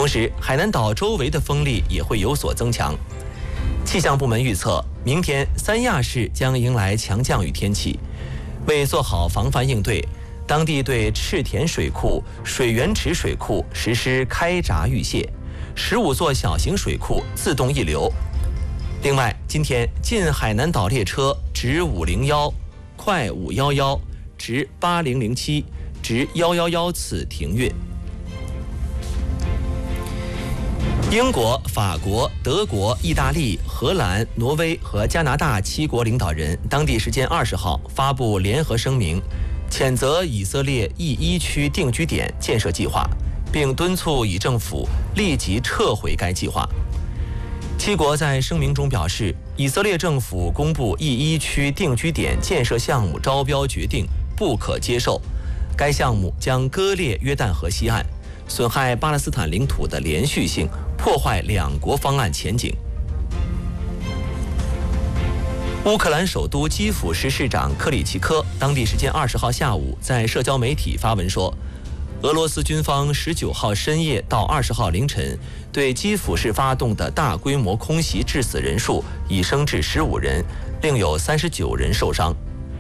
时，海南岛周围的风力也会有所增强。气象部门预测，明天三亚市将迎来强降雨天气。为做好防范应对，当地对赤田水库、水源池水库实施开闸预泄，15座小型水库自动溢流。另外，今天进海南岛列车直501、快511、直8007、直111次停运。英国、法国、德国、意大利、荷兰、挪威和加拿大7国领导人当地时间20号发布联合声明，谴责以色列E1区定居点建设计划，并敦促以政府立即撤回该计划。7国在声明中表示，以色列政府公布E1区定居点建设项目招标决定不可接受，该项目将割裂约旦河西岸，损害巴勒斯坦领土的连续性，破坏两国方案前景。乌克兰首都基辅市市长克里奇科当地时间20号下午在社交媒体发文说，俄罗斯军方19号深夜到20号凌晨对基辅市发动的大规模空袭致死人数已升至15人，另有39人受伤。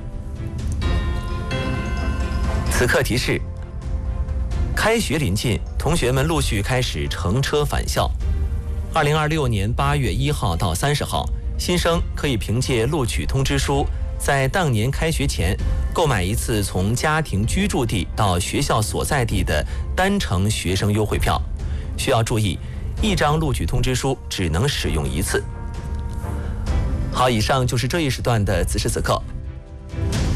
此刻提示：开学临近，同学们陆续开始乘车返校。2026年8月1号到30号，新生可以凭借录取通知书，在当年开学前购买一次从家庭居住地到学校所在地的单程学生优惠票。需要注意，一张录取通知书只能使用一次。好，以上就是这一时段的此时此刻。